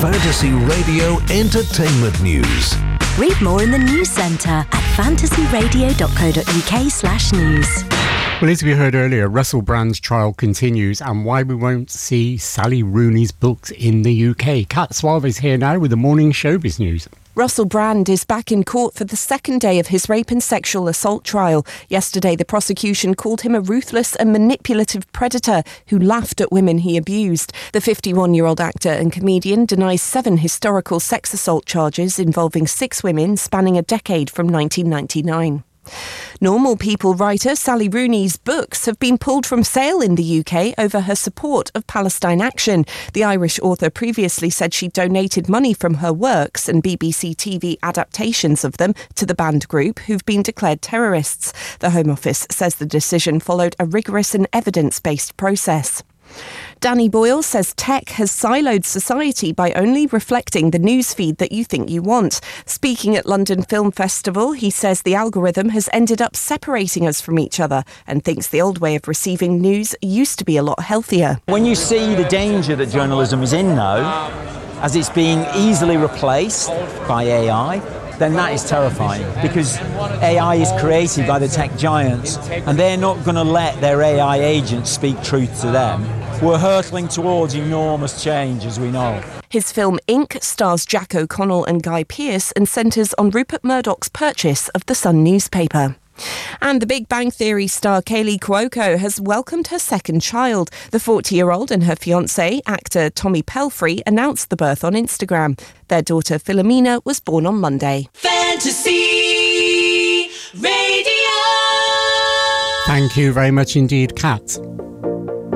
Fantasy Radio Entertainment News. Read more in the News Centre at fantasyradio.co.uk/news. Well, as we heard earlier, Russell Brand's trial continues and why we won't see Sally Rooney's books in the UK. Kat Suave is here now with the morning showbiz news. Russell Brand is back in court for the second day of his rape and sexual assault trial. Yesterday, the prosecution called him a ruthless and manipulative predator who laughed at women he abused. The 51-year-old actor and comedian denies 7 historical sex assault charges involving 6 women spanning a decade from 1999. Normal People writer Sally Rooney's books have been pulled from sale in the UK over her support of Palestine Action. The Irish author previously said she donated money from her works and BBC TV adaptations of them to the banned group who've been declared terrorists. The Home Office says the decision followed a rigorous and evidence-based process. Danny Boyle says tech has siloed society by only reflecting the newsfeed that you think you want. Speaking at London Film Festival, he says the algorithm has ended up separating us from each other and thinks the old way of receiving news used to be a lot healthier. When you see the danger that journalism is in now, as it's being easily replaced by AI, then that is terrifying because AI is created by the tech giants and they're not going to let their AI agents speak truth to them. We're hurtling towards enormous change, as we know. His film Ink stars Jack O'Connell and Guy Pearce and centres on Rupert Murdoch's purchase of the Sun newspaper. And The Big Bang Theory star Kaylee Cuoco has welcomed her second child. The 40-year-old and her fiancé, actor Tommy Pelfrey, announced the birth on Instagram. Their daughter Philomena was born on Monday. Fantasy Radio. Thank you very much indeed, Kat.